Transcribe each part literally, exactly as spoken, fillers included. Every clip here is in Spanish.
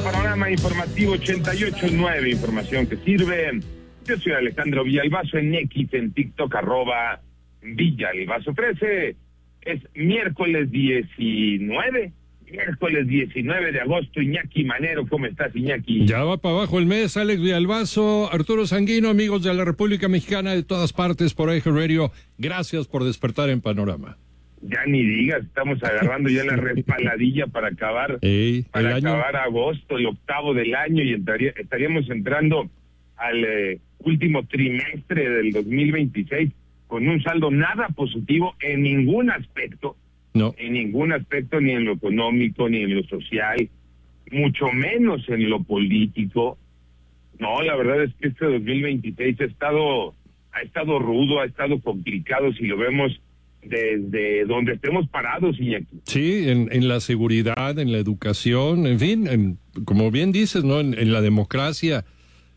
Panorama Informativo ochenta y ocho punto nueve, información que sirve. Yo soy Alejandro Villalbazo en X, en TikTok, arroba Villalbazo trece. Es miércoles diecinueve, miércoles diecinueve de agosto. Iñaki Manero, ¿cómo estás, Iñaki? Ya va para abajo el mes, Alex Villalbazo, Arturo Sanguino, amigos de la República Mexicana de todas partes por Eje Radio, gracias por despertar en Panorama. Ya ni digas, estamos agarrando ya la respaladilla para acabar, Ey, para año... acabar agosto, el octavo del año, y entraría, estaríamos entrando al eh, último trimestre del dos mil veintiséis con un saldo nada positivo en ningún aspecto, no, en ningún aspecto, ni en lo económico, ni en lo social, mucho menos en lo político. No, la verdad es que este dos mil veintiséis ha estado, ha estado rudo, ha estado complicado si lo vemos desde donde estemos parados, Iñaki. Sí, en, en la seguridad, en la educación, en fin, en, como bien dices, ¿no? En, en la democracia,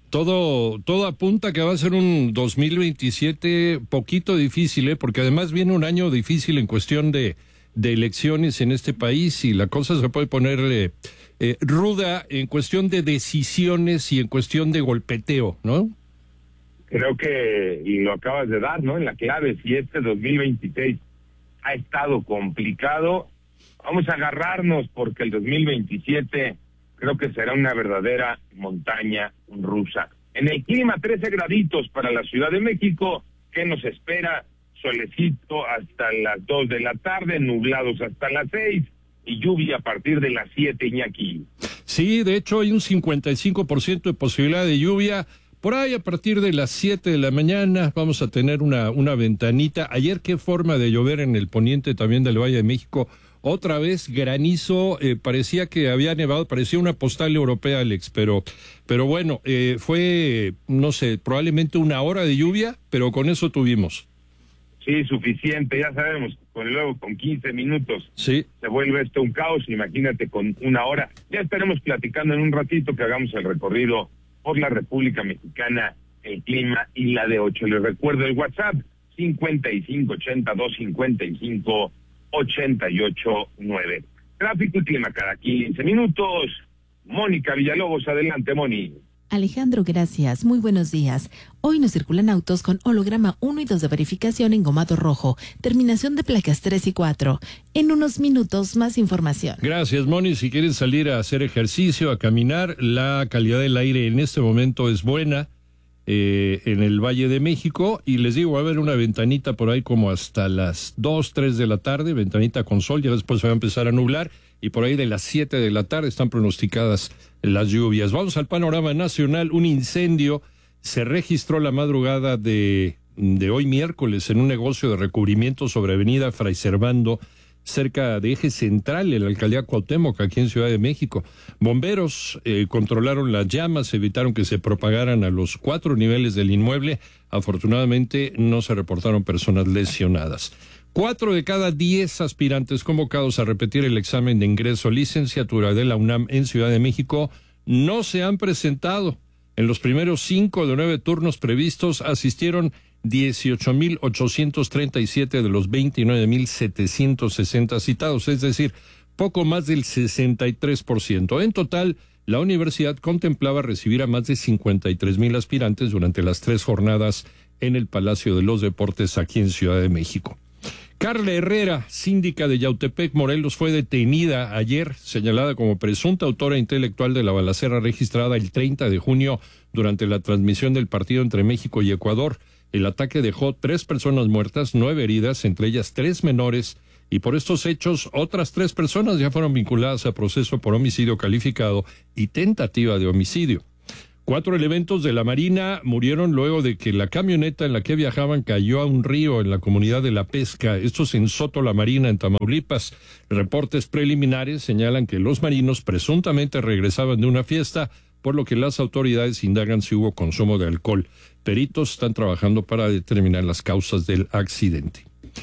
todo, todo apunta que va a ser un dos mil veintisiete poquito difícil, ¿eh? Porque además viene un año difícil en cuestión de, de elecciones en este país y la cosa se puede poner eh, eh, ruda en cuestión de decisiones y en cuestión de golpeteo, ¿no? Creo que, y lo acabas de dar, ¿no? En la clave, si este dos mil veintiséis ha estado complicado, vamos a agarrarnos porque el dos mil veintisiete creo que será una verdadera montaña rusa. En el clima, trece graditos para la Ciudad de México. ¿Qué nos espera? Solecito hasta las dos de la tarde, nublados hasta las seis y lluvia a partir de las siete, Iñaki. Sí, de hecho hay un cincuenta y cinco por ciento de posibilidad de lluvia. Por ahí a partir de las siete de la mañana vamos a tener una, una ventanita. Ayer qué forma de llover en el poniente también del Valle de México. Otra vez granizo, eh, parecía que había nevado, parecía una postal europea, Alex, pero, pero bueno, eh, fue, no sé, probablemente una hora de lluvia, pero con eso tuvimos. Sí, suficiente, ya sabemos, con luego con quince minutos sí. Se vuelve esto un caos, imagínate con una hora. Ya estaremos platicando en un ratito que hagamos el recorrido por la República Mexicana, el clima y la de ocho. Les recuerdo el WhatsApp, cincuenta y cinco ochenta, doscientos cincuenta y cinco, ochenta y ocho nueve. Tráfico y clima cada quince minutos. Mónica Villalobos, adelante, Moni. Alejandro, gracias. Muy buenos días. Hoy nos circulan autos con holograma uno y dos de verificación en gomado rojo, terminación de placas tres y cuatro. En unos minutos, más información. Gracias, Moni. Si quieren salir a hacer ejercicio, a caminar, la calidad del aire en este momento es buena eh, en el Valle de México. Y les digo, va a haber una ventanita por ahí como hasta las dos, tres de la tarde, ventanita con sol, ya después se va a empezar a nublar. Y por ahí de las siete de la tarde están pronosticadas las lluvias. Vamos al panorama nacional. Un incendio se registró la madrugada de, de hoy miércoles en un negocio de recubrimiento sobre avenida Fray Servando, cerca de Eje Central, en la alcaldía Cuauhtémoc, aquí en Ciudad de México. Bomberos eh, controlaron las llamas, evitaron que se propagaran a los cuatro niveles del inmueble. Afortunadamente no se reportaron personas lesionadas. Cuatro de cada diez aspirantes convocados a repetir el examen de ingreso a licenciatura de la UNAM en Ciudad de México no se han presentado. En los primeros cinco de nueve turnos previstos asistieron dieciocho mil ochocientos treinta y siete de los veintinueve mil setecientos sesenta citados, es decir, poco más del sesenta y tres por ciento. En total, la universidad contemplaba recibir a más de cincuenta y tres mil aspirantes durante las tres jornadas en el Palacio de los Deportes aquí en Ciudad de México. Carla Herrera, síndica de Yautepec, Morelos, fue detenida ayer, señalada como presunta autora intelectual de la balacera registrada el treinta de junio durante la transmisión del partido entre México y Ecuador. El ataque dejó tres personas muertas, nueve heridas, entre ellas tres menores, y por estos hechos otras tres personas ya fueron vinculadas a proceso por homicidio calificado y tentativa de homicidio. Cuatro elementos de la Marina murieron luego de que la camioneta en la que viajaban cayó a un río en la comunidad de La Pesca. Esto es en Soto La Marina, en Tamaulipas. Reportes preliminares señalan que los marinos presuntamente regresaban de una fiesta, por lo que las autoridades indagan si hubo consumo de alcohol. Peritos están trabajando para determinar las causas del accidente.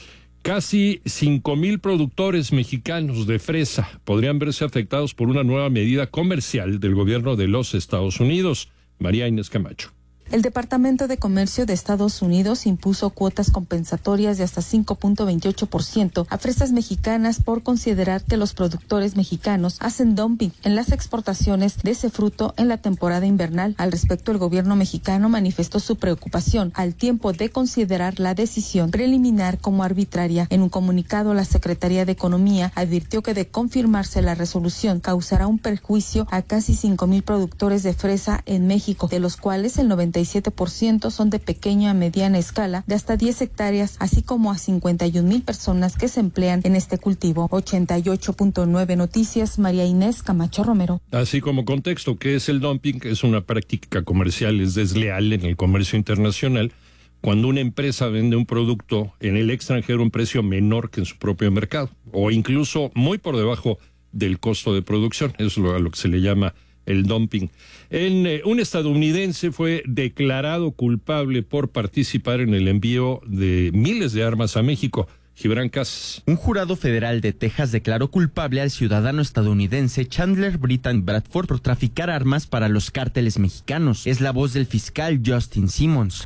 Casi cinco mil productores mexicanos de fresa podrían verse afectados por una nueva medida comercial del gobierno de los Estados Unidos. María Inés Camacho. El Departamento de Comercio de Estados Unidos impuso cuotas compensatorias de hasta cinco punto veintiocho por ciento a fresas mexicanas por considerar que los productores mexicanos hacen dumping en las exportaciones de ese fruto en la temporada invernal. Al respecto, el gobierno mexicano manifestó su preocupación al tiempo de considerar la decisión preliminar como arbitraria. En un comunicado, la Secretaría de Economía advirtió que de confirmarse la resolución causará un perjuicio a casi cinco mil productores de fresa en México, de los cuales el noventa y siete por ciento son de pequeña a mediana escala de hasta diez hectáreas, así como a cincuenta y un mil personas que se emplean en este cultivo. ochenta y ocho punto nueve Noticias, María Inés Camacho Romero. Así como contexto, ¿qué es el dumping? Es una práctica comercial, es desleal en el comercio internacional cuando una empresa vende un producto en el extranjero a un precio menor que en su propio mercado o incluso muy por debajo del costo de producción. Eso es lo, a lo que se le llama el dumping. En, eh, un estadounidense fue declarado culpable por participar en el envío de miles de armas a México. Gibran Casas. Un jurado federal de Texas declaró culpable al ciudadano estadounidense Chandler Britton Bradford por traficar armas para los cárteles mexicanos. Es la voz del fiscal Justin Simmons.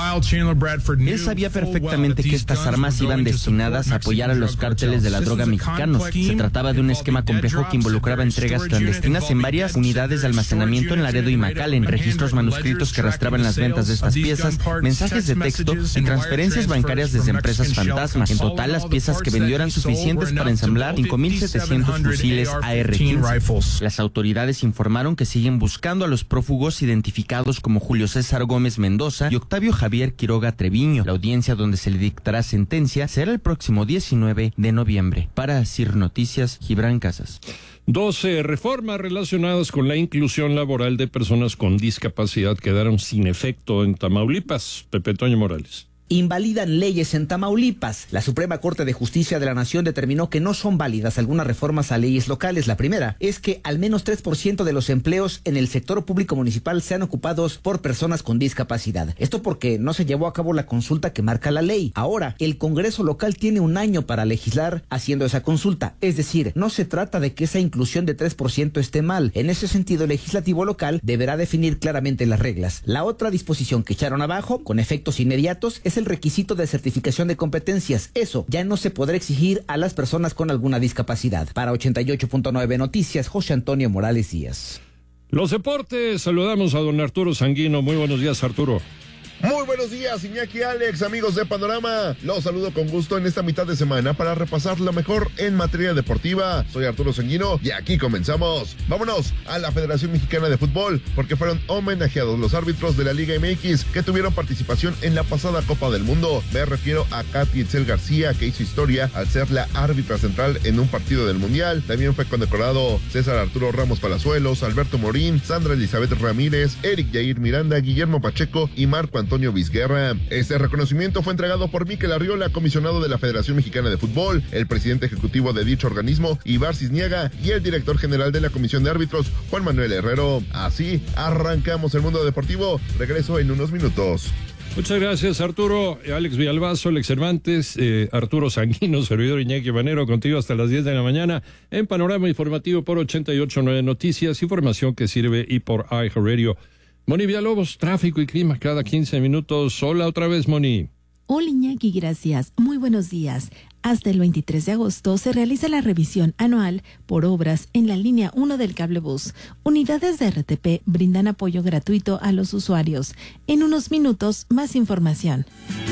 Él sabía perfectamente que estas armas iban destinadas a apoyar a los cárteles de la droga mexicanos. Se trataba de un esquema complejo que involucraba entregas clandestinas en varias unidades de almacenamiento en Laredo y McAllen, registros manuscritos que arrastraban las ventas de estas piezas, mensajes de texto y transferencias bancarias desde empresas fantasma. En total, las piezas que vendió eran suficientes para ensamblar cinco mil setecientos fusiles A R quince. Las autoridades informaron que siguen buscando a los prófugos identificados como Julio César Gómez Mendoza y Octavio Javier Quiroga Treviño. La audiencia donde se le dictará sentencia será el próximo diecinueve de noviembre. Para CIR Noticias, Gibran Casas. doce reformas relacionadas con la inclusión laboral de personas con discapacidad quedaron sin efecto en Tamaulipas. Pepe Toño Morales. Invalidan leyes en Tamaulipas. La Suprema Corte de Justicia de la Nación determinó que no son válidas algunas reformas a leyes locales. La primera es que al menos tres por ciento de los empleos en el sector público municipal sean ocupados por personas con discapacidad. Esto porque no se llevó a cabo la consulta que marca la ley. Ahora, el Congreso local tiene un año para legislar haciendo esa consulta. Es decir, no se trata de que esa inclusión de tres por ciento esté mal. En ese sentido, el legislativo local deberá definir claramente las reglas. La otra disposición que echaron abajo, con efectos inmediatos, es el requisito de certificación de competencias. Eso ya no se podrá exigir a las personas con alguna discapacidad. Para ochenta y ocho punto nueve Noticias, José Antonio Morales Díaz. Los deportes, saludamos a don Arturo Sanguino. Muy buenos días, Arturo. Muy buenos días, Iñaki, Alex, amigos de Panorama. Los saludo con gusto en esta mitad de semana para repasar lo mejor en materia deportiva. Soy Arturo Sanguino y aquí comenzamos. Vámonos a la Federación Mexicana de Fútbol, porque fueron homenajeados los árbitros de la Liga M X que tuvieron participación en la pasada Copa del Mundo. Me refiero a Katy Itzel García, que hizo historia al ser la árbitra central en un partido del Mundial. También fue condecorado César Arturo Ramos Palazuelos, Alberto Morín, Sandra Elizabeth Ramírez, Eric Yair Miranda, Guillermo Pacheco y Marco Antonio Antonio Vizguerra. Este reconocimiento fue entregado por Mikel Arriola, comisionado de la Federación Mexicana de Fútbol, el presidente ejecutivo de dicho organismo, Ibar Cisniaga, y el director general de la Comisión de Árbitros, Juan Manuel Herrero. Así arrancamos el mundo deportivo. Regreso en unos minutos. Muchas gracias, Arturo. Alex Villalbazo, Alex Cervantes, eh, Arturo Sanguino, servidor Iñaki Manero, contigo hasta las diez de la mañana en Panorama Informativo por ochenta y ocho punto nueve Noticias, información que sirve y por iHeartRadio. Moni Villalobos, tráfico y clima cada quince minutos. Hola otra vez, Moni. Hola, Iñaki, gracias. Muy buenos días. Hasta el veintitrés de agosto se realiza la revisión anual por obras en la línea uno del cablebús. Unidades de R T P brindan apoyo gratuito a los usuarios. En unos minutos, más información.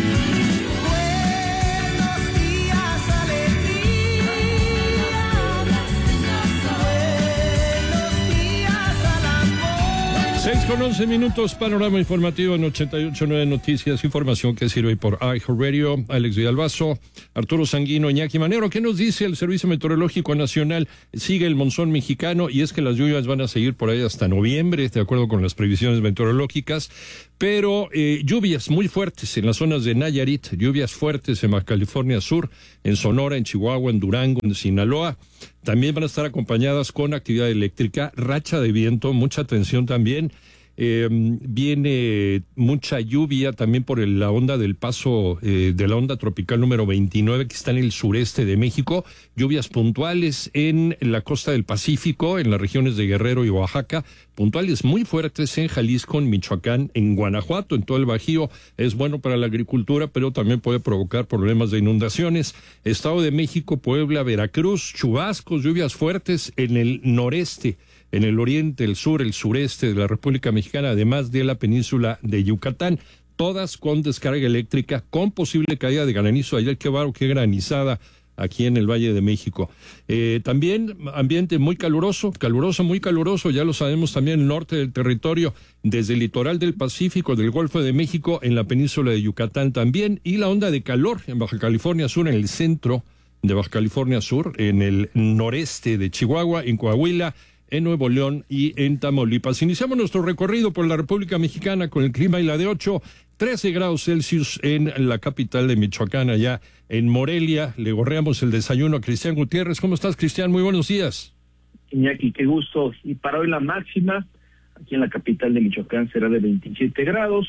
seis con once minutos, panorama informativo en ochenta y ocho punto nueve Noticias, información que sirve por iHeartRadio. Alex Villalbazo, Arturo Sanguino, Iñaki Manero. ¿Qué nos dice el Servicio Meteorológico Nacional? Sigue el monzón mexicano y es que las lluvias van a seguir por ahí hasta noviembre, de acuerdo con las previsiones meteorológicas, pero eh, lluvias muy fuertes en las zonas de Nayarit, lluvias fuertes en Baja California Sur, en Sonora, en Chihuahua, en Durango, en Sinaloa. También van a estar acompañadas con actividad eléctrica, racha de viento, mucha atención también Eh, viene mucha lluvia también por el, la onda del paso eh, de la onda tropical número veintinueve que está en el sureste de México. Lluvias puntuales en la costa del Pacífico, en las regiones de Guerrero y Oaxaca. Puntuales muy fuertes en Jalisco, en Michoacán, en Guanajuato, en todo el Bajío. Es bueno para la agricultura, pero también puede provocar problemas de inundaciones. Estado de México, Puebla, Veracruz, chubascos, lluvias fuertes en el noreste, en el oriente, el sur, el sureste de la República Mexicana, además de la península de Yucatán, todas con descarga eléctrica, con posible caída de granizo. Ayer qué baro, qué granizada aquí en el Valle de México. Eh, también ambiente muy caluroso, caluroso, muy caluroso, ya lo sabemos también el norte del territorio, desde el litoral del Pacífico, del Golfo de México, en la península de Yucatán también, y la onda de calor en Baja California Sur, en el centro de Baja California Sur, en el noreste de Chihuahua, en Coahuila, en Nuevo León y en Tamaulipas. Iniciamos nuestro recorrido por la República Mexicana con el clima y la de ocho, trece grados Celsius en la capital de Michoacán, allá en Morelia. Le gorreamos el desayuno a Cristian Gutiérrez. ¿Cómo estás, Cristian? Muy buenos días. Iñaki, qué gusto. Y para hoy la máxima, aquí en la capital de Michoacán, será de veintisiete grados.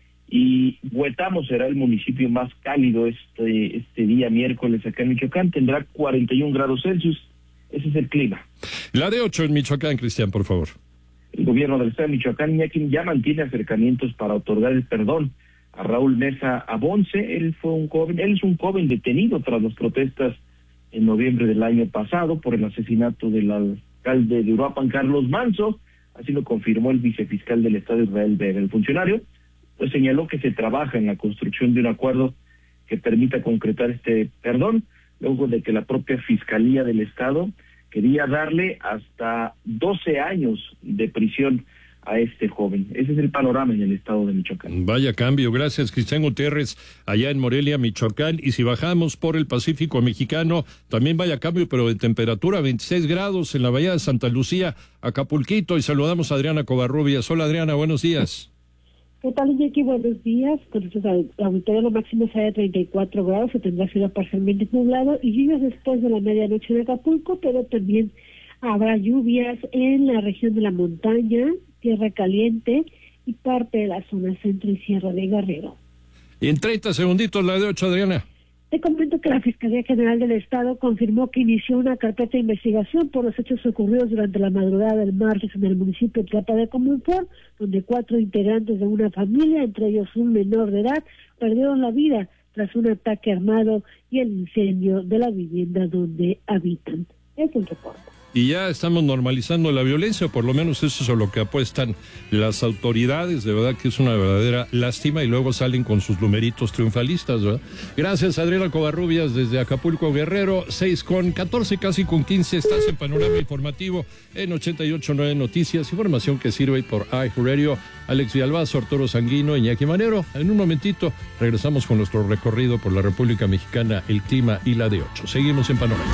Y Huetamo será el municipio más cálido este, este día miércoles acá en Michoacán. Tendrá cuarenta y un grados Celsius. Ese es el clima. La de ocho en Michoacán, Cristian, por favor. El gobierno del estado de Michoacán, Iñaki, ya mantiene acercamientos para otorgar el perdón a Raúl Mesa Abonce. Él fue un joven, él es un joven detenido tras las protestas en noviembre del año pasado por el asesinato del alcalde de Uruapan, Carlos Manzo. Así lo confirmó el vicefiscal del estado, Israel Vega. El funcionario pues señaló que se trabaja en la construcción de un acuerdo que permita concretar este perdón, luego de que la propia Fiscalía del Estado quería darle hasta doce años de prisión a este joven. Ese es el panorama en el estado de Michoacán. Vaya cambio. Gracias, Cristian Gutiérrez, allá en Morelia, Michoacán. Y si bajamos por el Pacífico mexicano, también vaya cambio, pero de temperatura, veintiséis grados en la bahía de Santa Lucía, Acapulquito. Y saludamos a Adriana Covarrubias. Hola, Adriana, buenos días. ¿Qué tal, Iñaki? Buenos días. Con estos auditorio lo máximo será de treinta y cuatro grados, se tendrá cielo parcialmente nublado y lluvias después de la medianoche en Acapulco, pero también habrá lluvias en la región de la montaña, Tierra Caliente y parte de la zona centro y sierra de Guerrero. Y en treinta segunditos la de ocho, Adriana. Te comento que la Fiscalía General del Estado confirmó que inició una carpeta de investigación por los hechos ocurridos durante la madrugada del martes en el municipio de Tlapa de Comunfort, donde cuatro integrantes de una familia, entre ellos un menor de edad, perdieron la vida tras un ataque armado y el incendio de la vivienda donde habitan. Es el reporte. Y ya estamos normalizando la violencia, o por lo menos eso es a lo que apuestan las autoridades. De verdad que es una verdadera lástima y luego salen con sus numeritos triunfalistas, ¿verdad? Gracias, Adriana Covarrubias, desde Acapulco, Guerrero. Seis con catorce, casi con quince, estás en Panorama Informativo en ochenta y ocho punto nueve Noticias. Información que sirve por iHeartRadio. Alex Villalbazo, Arturo Sanguino, Iñaki Manero. En un momentito regresamos con nuestro recorrido por la República Mexicana, el clima y la de ocho. Seguimos en Panorama.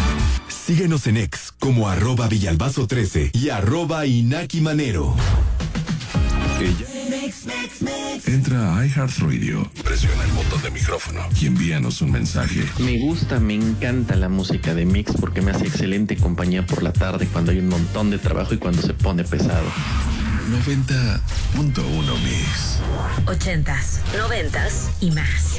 Síguenos en X como arroba Villalbazo trece y arroba Inaki Manero. Ella. Entra a iHeartRadio, presiona el botón de micrófono y envíanos un mensaje. Me gusta, me encanta la música de Mix porque me hace excelente compañía por la tarde cuando hay un montón de trabajo y cuando se pone pesado. noventa punto uno Mix. Ochentas, noventas y más.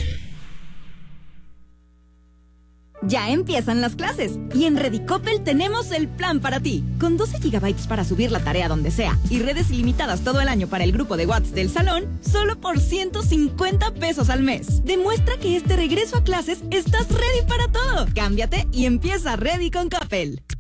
Ya empiezan las clases y en Redicopel tenemos el plan para ti. Con doce gigabytes para subir la tarea donde sea y redes ilimitadas todo el año para el grupo de WhatsApp del salón, solo por ciento cincuenta pesos al mes. Demuestra que este regreso a clases estás ready para todo. Cámbiate y empieza Ready con Coppel.